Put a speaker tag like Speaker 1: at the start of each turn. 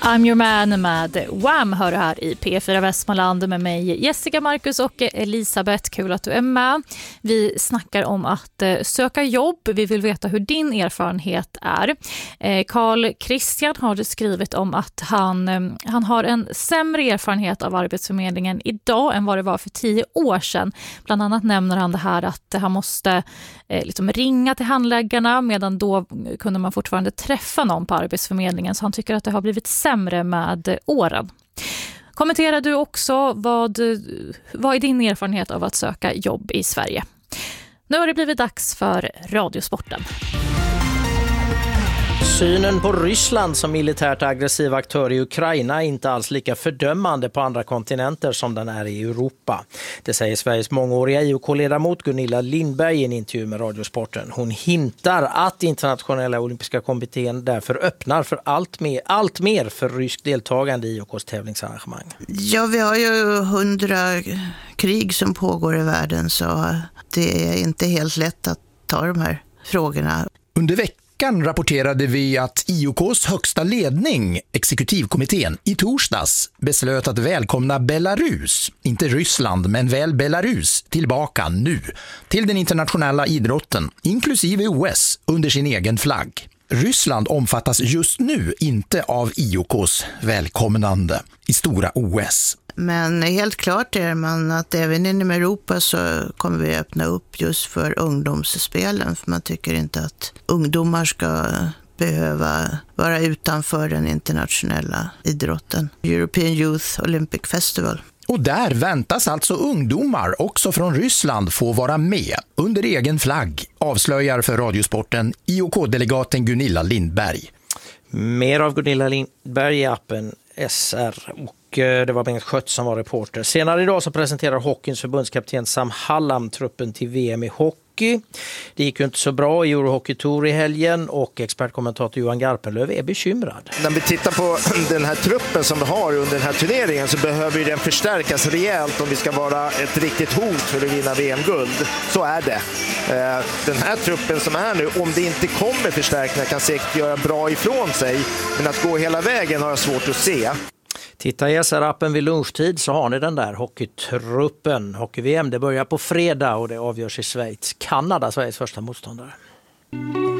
Speaker 1: I'm your man med Wham hör du här i P4 Västmanland med mig Jessica, Marcus och Elisabeth. Kul att du är med. Vi snackar om att söka jobb. Vi vill veta hur din erfarenhet är. Carl Christian har skrivit om att han har en sämre erfarenhet av Arbetsförmedlingen idag än vad det var för 10 år sedan. Bland annat nämner han det här att han måste ringa till handläggarna, medan då kunde man fortfarande träffa någon på Arbetsförmedlingen, så han tycker att det har blivit sämre med åren. Kommenterar du också vad är din erfarenhet av att söka jobb i Sverige? Nu har det blivit dags för Radiosporten.
Speaker 2: Synen på Ryssland som militärt aggressiv aktör i Ukraina är inte alls lika fördömande på andra kontinenter som den är i Europa. Det säger Sveriges mångåriga IOK-ledamot Gunilla Lindberg i en intervju med Radiosporten. Hon hintar att internationella olympiska kommittén därför öppnar för allt mer för ryskt deltagande i IOKs tävlingsarrangemang.
Speaker 3: Ja, vi har ju 100 krig som pågår i världen, så det är inte helt lätt att ta de här frågorna.
Speaker 4: Under veckan rapporterade vi att IOKs högsta ledning, exekutivkommittén, i torsdags beslöt att välkomna Belarus, inte Ryssland men väl Belarus, tillbaka nu till den internationella idrotten, inklusive OS, under sin egen flagg. Ryssland omfattas just nu inte av IOKs välkomnande i stora OS.
Speaker 3: Men helt klart är man att även inom Europa så kommer vi öppna upp just för ungdomsspelen. För man tycker inte att ungdomar ska behöva vara utanför den internationella idrotten. European Youth Olympic Festival.
Speaker 4: Och där väntas alltså ungdomar också från Ryssland få vara med under egen flagg, avslöjar för Radiosporten IOK-delegaten Gunilla Lindberg.
Speaker 2: Mer av Gunilla Lindberg i appen SR, och det var Bengt Schött som var reporter. Senare idag så presenterar hockeyns förbundskapten Sam Hallam truppen till VM i hockey. Det gick ju inte så bra i Eurohockey Tour i helgen, och expertkommentator Johan Garpenlöv är bekymrad.
Speaker 5: När vi tittar på den här truppen som vi har under den här turneringen så behöver den förstärkas rejält om vi ska vara ett riktigt hot för att vinna VM-guld. Så är det. Den här truppen som är nu, om det inte kommer förstärkningar, kan säkert göra bra ifrån sig. Men att gå hela vägen har jag svårt att se.
Speaker 2: Titta i SR-appen vid lunchtid så har ni den där hockeytruppen. Hockey-VM, det börjar på fredag och det avgörs i Schweiz. Kanada, Sveriges första motståndare.